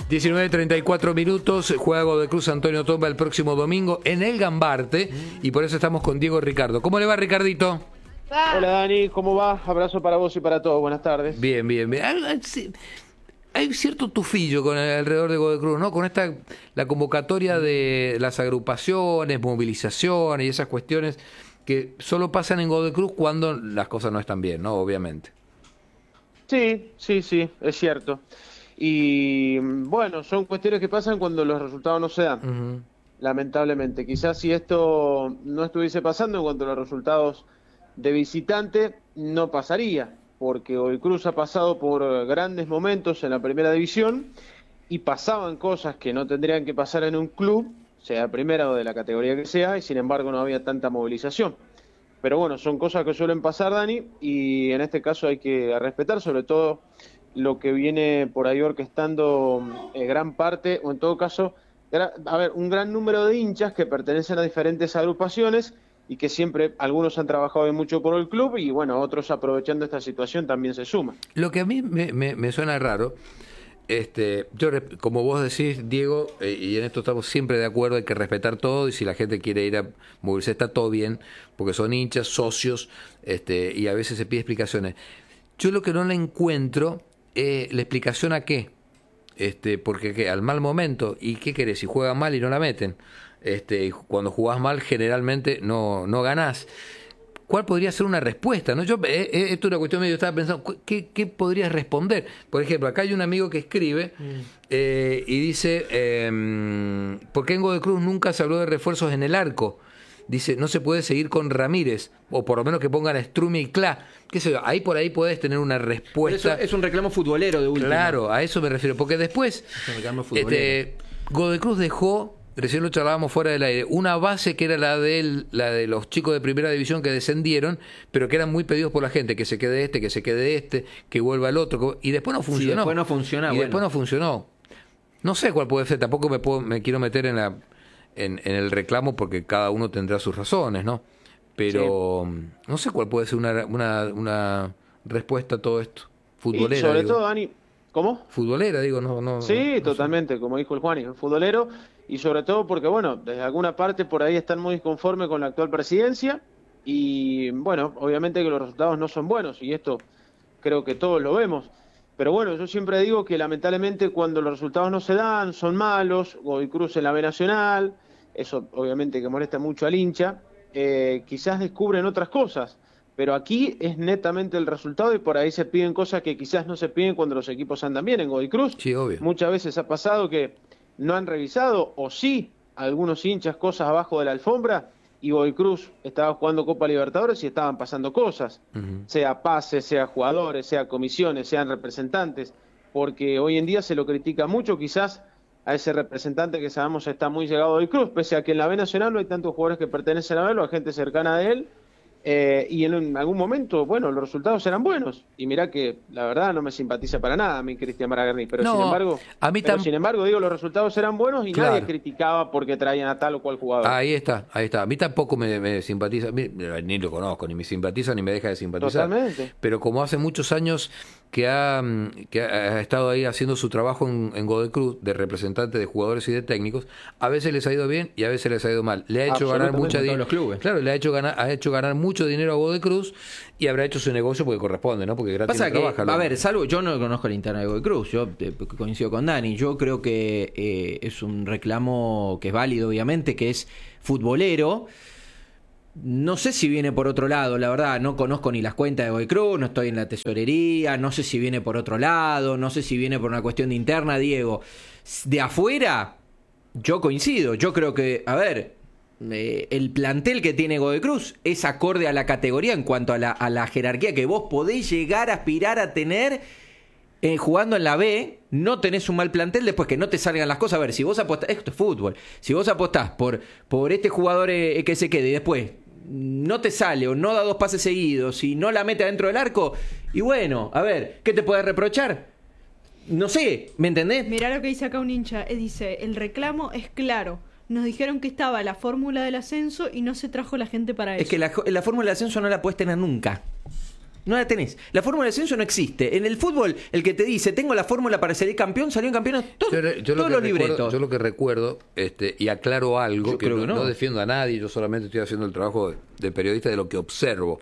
19:34 minutos, juega Godoy Cruz Antonio Tomba el próximo domingo en el Gambarte y por eso estamos con Diego Ricardo. ¿Cómo le va, Ricardito? Hola Dani, ¿cómo va? Abrazo para vos y para todos, buenas tardes. Bien. Hay cierto tufillo con alrededor de Godoy Cruz, ¿no? Con la convocatoria de las agrupaciones, movilizaciones y esas cuestiones que solo pasan en Godoy Cruz cuando las cosas no están bien, ¿no? Obviamente. Sí, es cierto. Y bueno, son cuestiones que pasan cuando los resultados no se dan, lamentablemente. Quizás si esto no estuviese pasando en cuanto a los resultados de visitante, no pasaría, porque Godoy Cruz ha pasado por grandes momentos en la primera división y pasaban cosas que no tendrían que pasar en un club, sea primera o de la categoría que sea, y sin embargo no había tanta movilización. Pero bueno, son cosas que suelen pasar, Dani, y en este caso hay que respetar sobre todo lo que viene por ahí orquestando gran parte, o en todo caso, un gran número de hinchas que pertenecen a diferentes agrupaciones y que siempre algunos han trabajado mucho por el club y bueno, otros aprovechando esta situación también se suman. Lo que a mí me suena raro, yo como vos decís, Diego, y en esto estamos siempre de acuerdo, hay que respetar todo y si la gente quiere ir a moverse está todo bien, porque son hinchas, socios, y a veces se pide explicaciones. Yo lo que no le encuentro la explicación a qué, porque ¿qué? Al mal momento, ¿y qué querés? Si juegan mal y no la meten, cuando jugás mal generalmente no ganás. ¿Cuál podría ser una respuesta? ¿No? Esto es una cuestión medio, estaba pensando, ¿qué podrías responder? Por ejemplo, acá hay un amigo que escribe y dice, ¿por qué en Godoy Cruz nunca se habló de refuerzos en el arco? Dice, no se puede seguir con Ramírez, o por lo menos que pongan a Strumi y Clá. ¿Qué sé yo? Ahí por ahí podés tener una respuesta. Pero eso es un reclamo futbolero de última. Claro, a eso me refiero, porque después Godoy Cruz dejó, recién lo charlábamos fuera del aire, una base que era la de los chicos de primera división que descendieron, pero que eran muy pedidos por la gente, que se quede que vuelva el otro, y después no funcionó. Sí, después no funcionó. No sé cuál puede ser, tampoco me quiero meter en el reclamo porque cada uno tendrá sus razones, ¿no? Pero no sé cuál puede ser una respuesta a todo esto. Futbolera, y sobre digo. todo, Dani, ¿cómo? Futbolera, digo, no. Sí, no totalmente, como dijo el Juani, futbolero, y sobre todo porque, bueno, desde alguna parte por ahí están muy disconformes con la actual presidencia, y bueno, obviamente que los resultados no son buenos, y esto creo que todos lo vemos. Pero bueno, yo siempre digo que lamentablemente cuando los resultados no se dan, son malos, Godoy Cruz en la B Nacional, eso obviamente que molesta mucho al hincha, quizás descubren otras cosas, pero aquí es netamente el resultado y por ahí se piden cosas que quizás no se piden cuando los equipos andan bien en Godoy Cruz. Sí, obvio. Muchas veces ha pasado que no han revisado, o sí, algunos hinchas cosas abajo de la alfombra, y Godoy Cruz estaba jugando Copa Libertadores y estaban pasando cosas, sea pases, sea jugadores, sea comisiones, sean representantes, porque hoy en día se lo critica mucho quizás a ese representante que sabemos está muy llegado a Godoy Cruz, pese a que en la B Nacional no hay tantos jugadores que pertenecen a él o a gente cercana de él, y en algún momento, bueno, los resultados eran buenos, y mirá que la verdad no me simpatiza para nada a mí Cristian Maragani, pero no, sin embargo digo, los resultados eran buenos y claro, nadie criticaba porque traían a tal o cual jugador. Ahí está, a mí tampoco me simpatiza, ni lo conozco, ni me simpatiza ni me deja de simpatizar. Totalmente. Pero como hace muchos años que ha estado ahí haciendo su trabajo en Godoy Cruz de representante de jugadores y de técnicos, a veces les ha ido bien y a veces les ha ido mal. Le ha hecho ganar mucha dinero. Claro, le ha hecho ganar mucho dinero a Godoy Cruz y habrá hecho su negocio porque corresponde, ¿no? Porque gratis pasa no trabaja. A ver, salvo yo no conozco la interna de Godoy Cruz, yo coincido con Dani, yo creo que es un reclamo que es válido, obviamente, que es futbolero. No sé si viene por otro lado, la verdad, no conozco ni las cuentas de Godoy Cruz, no estoy en la tesorería, no sé si viene por otro lado, no sé si viene por una cuestión de interna, Diego. De afuera, yo coincido, yo creo que, a ver, el plantel que tiene Godoy Cruz es acorde a la categoría en cuanto a la jerarquía que vos podés llegar a aspirar a tener jugando en la B. No tenés un mal plantel, después que no te salgan las cosas. A ver, si vos apostás, esto es fútbol, si vos apostás por este jugador que se quede y después no te sale o no da 2 pases seguidos y no la mete adentro del arco, y bueno, a ver, ¿qué te puede reprochar? No sé, ¿me entendés? Mirá lo que dice acá un hincha, dice, el reclamo es claro. Nos dijeron que estaba la fórmula del ascenso y no se trajo la gente para eso. Es que la fórmula del ascenso no la puedes tener nunca. No la tenés. La fórmula de ascenso no existe. En el fútbol, el que te dice, tengo la fórmula para salir campeón, salió en campeón todos los libretos. Yo lo que recuerdo, y aclaro algo, Yo que creo que no. no defiendo a nadie, yo solamente estoy haciendo el trabajo de periodista de lo que observo.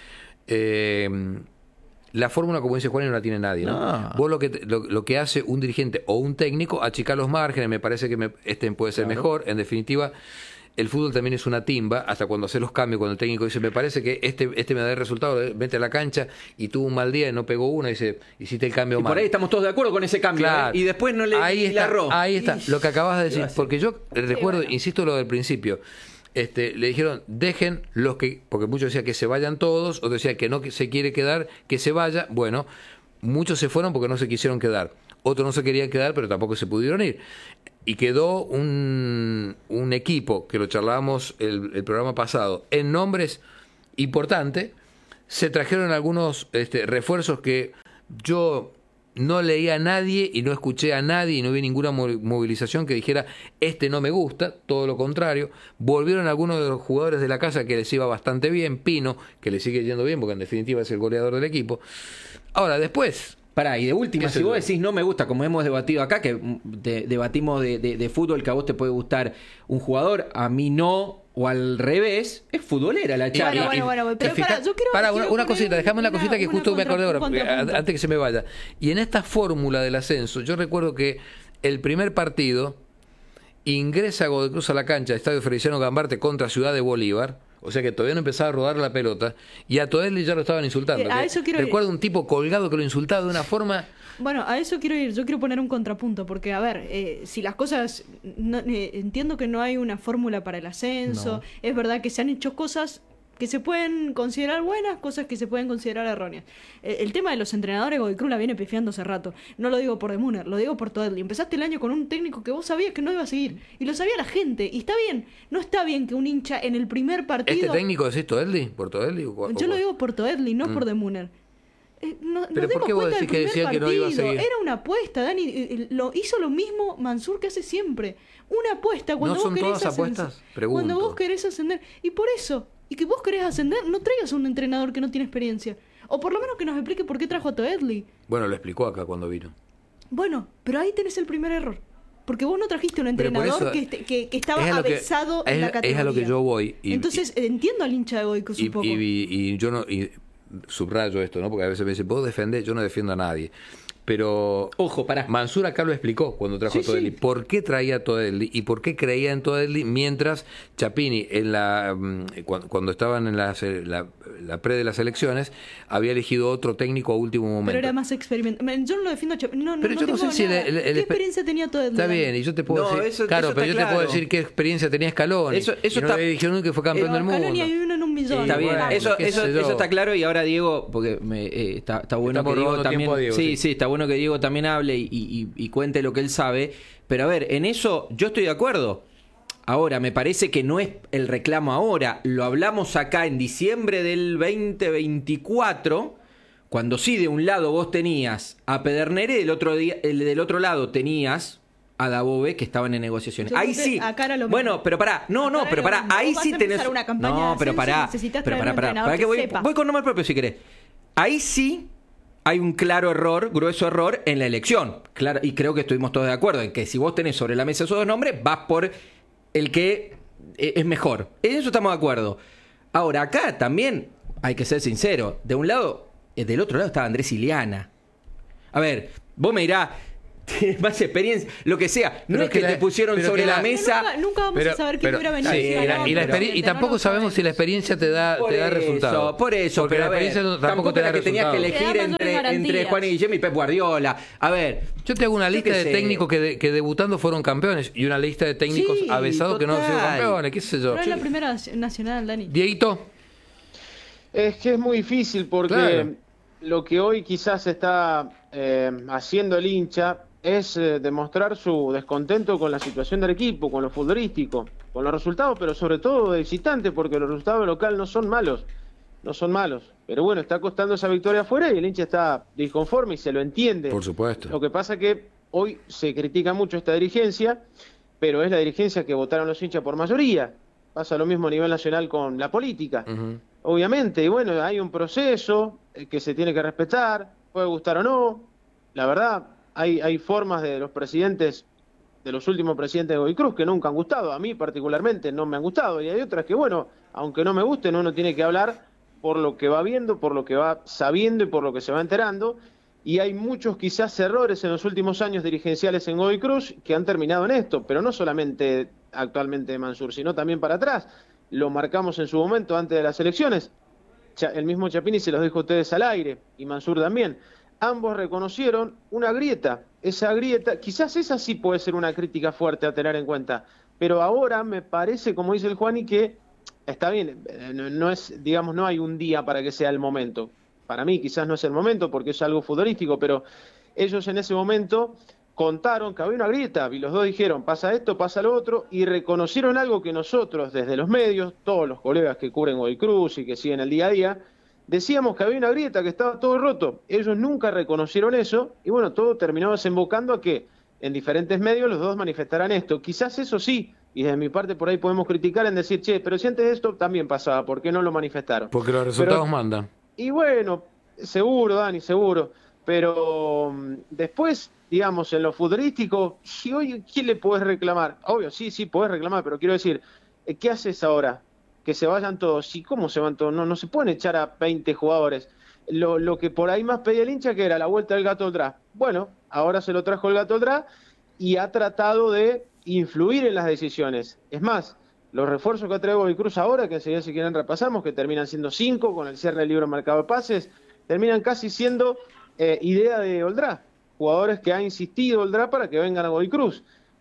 La fórmula, como dice Juan, no la tiene nadie, ¿no? No. Vos lo que hace un dirigente o un técnico, achicar los márgenes, me parece que puede ser mejor. En definitiva, el fútbol también es una timba, hasta cuando hace los cambios, cuando el técnico dice, me parece que este me da el resultado, vete a la cancha, y tuvo un mal día y no pegó una, y dice, hiciste el cambio Y mal. por ahí estamos todos de acuerdo con ese cambio. Claro. Y después no le erró. Ahí está, lo que acabas de decir. Porque yo recuerdo, insisto, lo del principio. Le dijeron, dejen los que, porque muchos decían que se vayan todos, otros decían que no que se quiere quedar, que se vaya. Bueno, muchos se fueron porque no se quisieron quedar. Otros no se querían quedar, pero tampoco se pudieron ir. Y quedó un equipo, que lo charlábamos el programa pasado, en nombres importantes. Se trajeron algunos refuerzos que yo no leí a nadie y no escuché a nadie y no vi ninguna movilización que dijera no me gusta, todo lo contrario. Volvieron algunos de los jugadores de la casa que les iba bastante bien, Pino, que le sigue yendo bien porque en definitiva es el goleador del equipo. Ahora, después... Pará, y de última, si vos decís no me gusta, como hemos debatido acá, que debatimos de fútbol, que a vos te puede gustar un jugador, a mí no, o al revés, es futbolera la charla. Bueno, pero yo quiero... una cosita, déjame una cosita que justo me acordé ahora, antes que se me vaya. Y en esta fórmula del ascenso, yo recuerdo que el primer partido ingresa Godoy Cruz a la cancha, Estadio Feliciano Gambarte contra Ciudad de Bolívar. O sea que todavía no empezaba a rodar la pelota y a Todelli ya lo estaban insultando. Recuerdo un tipo colgado que lo insultaba de una forma... Bueno, a eso quiero ir. Yo quiero poner un contrapunto porque, a ver, si las cosas... entiendo que no hay una fórmula para el ascenso. No. Es verdad que se han hecho cosas que se pueden considerar buenas, cosas que se pueden considerar erróneas. El tema de los entrenadores, Godoy Cruz la viene pifiando hace rato. No lo digo por De Munner, lo digo por Todelli. Empezaste el año con un técnico que vos sabías que no iba a seguir. Y lo sabía la gente. Y está bien. No está bien que un hincha en el primer partido... ¿Este técnico decís Todelli? ¿Por Todelli? Yo lo digo por Todelli, no por De Munner. ¿Pero por qué vos decís que decía que no iba a seguir? Era una apuesta, Dani. Hizo lo mismo Mansur que hace siempre. Una apuesta. Cuando ¿No vos son todas apuestas? Pregunto. Cuando vos querés ascender. Y por eso... Y que vos querés ascender, no traigas a un entrenador que no tiene experiencia. O por lo menos que nos explique por qué trajo a Todelli. Bueno, lo explicó acá cuando vino. Bueno, pero ahí tenés el primer error. Porque vos no trajiste un entrenador que estaba avesado en la categoría. Es a lo que yo voy. Entonces, entiendo al hincha de Godoy Cruz un poco. Y yo no... subrayo esto, ¿no? Porque a veces me dicen, vos defendés, yo no defiendo a nadie. Pero ojo, pará. Mansur acá lo explicó cuando trajo a Todelli. Sí. ¿Por qué traía a Todelli y por qué creía en Todelli mientras Chapini, cuando estaban en la pre de las elecciones, había elegido otro técnico a último momento? Pero era más experimental. Yo no lo defiendo a Chapini. Pero yo no sé si ¿qué experiencia tenía Todelli? Está bien, y yo te puedo decir... Claro, pero yo te puedo decir qué experiencia tenía Scaloni. Eso y no le dijeron que fue campeón del mundo. Scaloni hay uno en un millón. Está bien, eso está claro. Y ahora Diego, porque está bueno que Diego también... Sí, está bueno que Diego también hable y cuente lo que él sabe. Pero a ver, en eso yo estoy de acuerdo. Ahora, me parece que no es el reclamo ahora. Lo hablamos acá en diciembre del 2024, cuando sí de un lado vos tenías a Pedernera y del otro lado tenías a Dabove, que estaban en negociaciones. Ahí sí. Bueno, pero pará. Pero pará. Ahí sí tenés... No, pero pará. Para que voy con nombre propio si querés. Ahí sí hay un claro error, grueso error en la elección. Claro, y creo que estuvimos todos de acuerdo en que si vos tenés sobre la mesa esos dos nombres, vas por el que es mejor. En eso estamos de acuerdo. Ahora, acá también hay que ser sincero. De un lado, del otro lado estaba Andrés Iliana. A ver, vos me dirás, tienes más experiencia, lo que sea. No es que te pusieron sobre la mesa. Nunca vamos a saber quién hubiera venido. Y tampoco sabemos si la experiencia te da resultados. Por eso, porque pero la experiencia tampoco te da que tenías que elegir entre Juan y Guillem y Pep Guardiola. A ver, yo te hago una lista de técnicos que debutando fueron campeones y una lista de técnicos avesados que no han sido campeones, qué sé yo. Pero es la primera nacional, Dani. Dieguito. Es que es muy difícil porque lo que hoy quizás está haciendo el hincha es demostrar su descontento con la situación del equipo, con lo futbolístico, con los resultados, pero sobre todo de visitante, porque los resultados local no son malos. Pero bueno, está costando esa victoria afuera y el hincha está disconforme y se lo entiende. Por supuesto. Lo que pasa es que hoy se critica mucho esta dirigencia, pero es la dirigencia que votaron los hinchas por mayoría. Pasa lo mismo a nivel nacional con la política. obviamente, y bueno, hay un proceso que se tiene que respetar, puede gustar o no. La verdad, hay formas de los presidentes, de los últimos presidentes de Godoy Cruz, que nunca han gustado. A mí particularmente no me han gustado, y hay otras que, bueno, aunque no me gusten, uno tiene que hablar por lo que va viendo, por lo que va sabiendo y por lo que se va enterando. Y hay muchos quizás errores en los últimos años dirigenciales en Godoy Cruz que han terminado en esto, pero no solamente actualmente de Mansur, sino también para atrás. Lo marcamos en su momento antes de las elecciones. El mismo Chapini se los dijo a ustedes al aire, y Mansur también. Ambos reconocieron una grieta. Esa grieta, quizás esa sí puede ser una crítica fuerte a tener en cuenta, pero ahora me parece, como dice el Juani, que está bien, no es, digamos, no hay un día para que sea el momento. Para mí quizás no es el momento porque es algo futbolístico, pero ellos en ese momento contaron que había una grieta y los dos dijeron, pasa esto, pasa lo otro, y reconocieron algo que nosotros desde los medios, todos los colegas que cubren Godoy Cruz y que siguen el día a día, decíamos que había una grieta, que estaba todo roto. Ellos nunca reconocieron eso y bueno, todo terminó desembocando a que en diferentes medios los dos manifestaran esto. Quizás eso sí, y desde mi parte por ahí podemos criticar en decir, che, pero si antes de esto también pasaba, ¿por qué no lo manifestaron? Porque los resultados mandan. Y bueno, seguro, Dani, seguro. Pero después, digamos, en lo futbolístico, si hoy, ¿quién le podés reclamar? Obvio, sí, podés reclamar, pero quiero decir, ¿qué haces ahora? Que se vayan todos. ¿Y cómo se van todos? No se pueden echar a 20 jugadores. Lo que por ahí más pedía el hincha, que era la vuelta del Gato Oldrá. Bueno, ahora se lo trajo el Gato Oldrá y ha tratado de influir en las decisiones. Es más, los refuerzos que ha traído Godoy Cruz ahora, que enseguida si quieren repasamos, que terminan siendo 5 con el cierre del libro marcado de pases, terminan casi siendo idea de Oldrá. Jugadores que ha insistido Oldrá para que vengan a Godoy Cruz.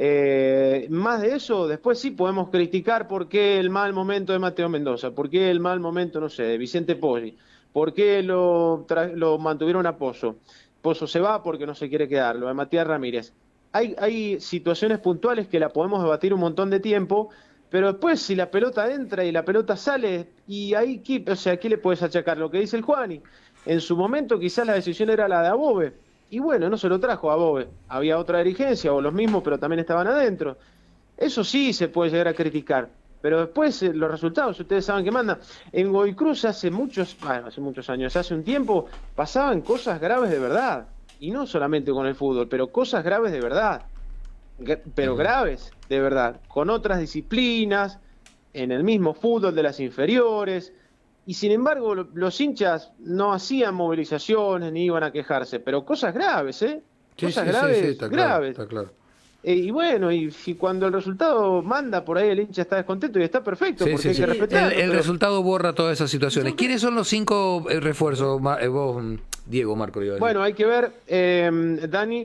Más de eso, después sí podemos criticar por qué el mal momento de Mateo Mendoza, por qué el mal momento, no sé, de Vicente Poggi, por qué lo mantuvieron a Pozo. Pozo se va porque no se quiere quedar, lo de Matías Ramírez. Hay situaciones puntuales que la podemos debatir un montón de tiempo, pero después si la pelota entra y la pelota sale, y ahí, o sea, ¿qué le puedes achacar? Lo que dice el Juani. En su momento quizás la decisión era la de Above, y bueno, no se lo trajo a Above. Había otra dirigencia, o los mismos, pero también estaban adentro. Eso sí se puede llegar a criticar, pero después los resultados, ustedes saben que mandan. En Godoy Cruz hace muchos años, hace un tiempo, pasaban cosas graves de verdad, y no solamente con el fútbol, pero cosas graves de verdad, pero graves de verdad, con otras disciplinas, en el mismo fútbol de las inferiores, y sin embargo los hinchas no hacían movilizaciones ni iban a quejarse, pero cosas graves, cosas graves, sí, está graves. Claro, está claro. Y bueno, y cuando el resultado manda, por ahí el hincha está descontento y está perfecto, porque hay que respetarlo. El resultado borra todas esas situaciones. ¿Quiénes son los 5 refuerzos? Vos, Diego, Marco. Bueno, hay que ver, Dani,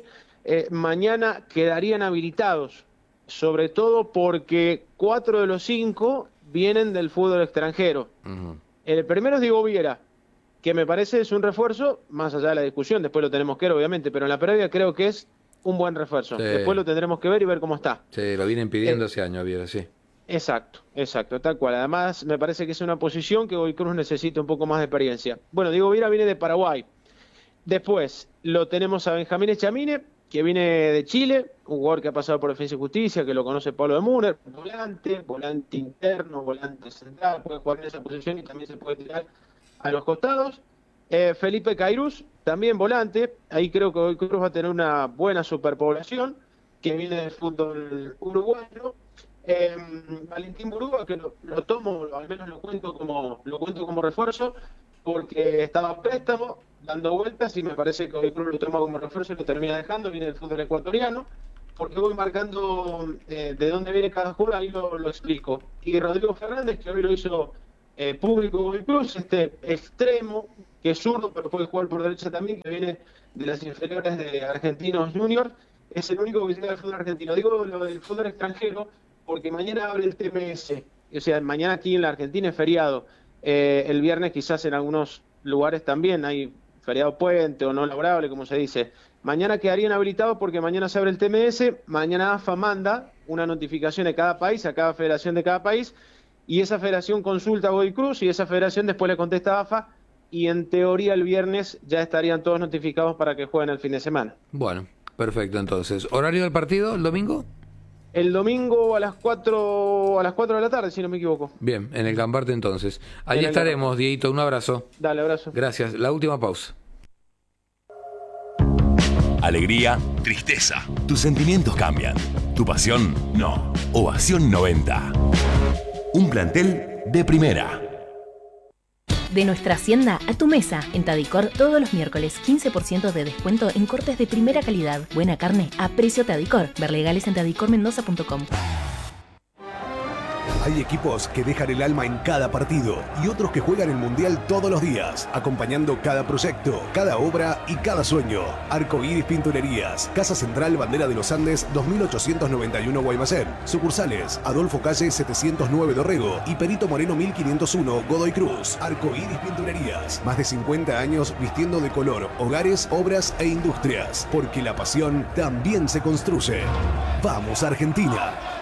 mañana quedarían habilitados, sobre todo porque 4 de los 5 vienen del fútbol extranjero. Uh-huh. El primero es Diego Viera, que me parece es un refuerzo, más allá de la discusión, después lo tenemos que ver obviamente, pero en la previa creo que es un buen refuerzo. Sí. Después lo tendremos que ver y ver cómo está. Sí, lo vienen pidiendo hace años, Viera, sí. Exacto, tal cual. Además, me parece que es una posición que Godoy Cruz necesita un poco más de experiencia. Bueno, Diego Viera viene de Paraguay. Después lo tenemos a Benjamín Echamine, que viene de Chile, un jugador que ha pasado por Defensa y Justicia, que lo conoce Pablo de Müller, volante interno, volante central, puede jugar en esa posición y también se puede tirar a los costados. Felipe Cairuz, también volante, ahí creo que Godoy Cruz va a tener una buena superpoblación, que viene del fútbol uruguayo. Valentín Burúa, que lo tomo, al menos lo cuento como refuerzo, porque estaba a préstamo, dando vueltas, y me parece que Godoy Cruz lo toma como refuerzo y lo termina dejando, viene del fútbol ecuatoriano, porque voy marcando de dónde viene cada jugador, ahí lo explico. Y Rodrigo Fernández, que hoy lo hizo público Godoy Cruz, extremo, que es zurdo, pero puede jugar por derecha también, que viene de las inferiores de Argentinos Juniors, es el único que llega al fútbol argentino. Digo lo del fútbol extranjero, porque mañana abre el TMS, o sea, mañana aquí en la Argentina es feriado, el viernes quizás en algunos lugares también hay feriado puente o no laborable, como se dice. Mañana quedarían habilitados porque mañana se abre el TMS, mañana AFA manda una notificación de cada país, a cada federación de cada país, y esa federación consulta a Godoy Cruz y esa federación después le contesta a AFA, y en teoría el viernes ya estarían todos notificados para que jueguen el fin de semana. Bueno, perfecto entonces. ¿Horario del partido el domingo? el domingo a las 4 de la tarde, si no me equivoco. Bien, en el Gambarte entonces. Ahí estaremos, Dieguito, un abrazo. Dale, abrazo. Gracias. La última pausa. Alegría, tristeza. Tus sentimientos cambian. Tu pasión, no. Ovación 90. Un plantel de primera. De nuestra hacienda a tu mesa. En Tadicor, todos los miércoles, 15% de descuento en cortes de primera calidad. Buena carne a precio Tadicor. Ver legales en tadicormendoza.com. Hay equipos que dejan el alma en cada partido y otros que juegan el Mundial todos los días, acompañando cada proyecto, cada obra y cada sueño. Arcoíris Pinturerías, Casa Central Bandera de los Andes 2891 Guaymallén. Sucursales Adolfo Calle 709 Dorrego y Perito Moreno 1501 Godoy Cruz. Arcoíris Pinturerías, más de 50 años vistiendo de color hogares, obras e industrias, porque la pasión también se construye. ¡Vamos, Argentina!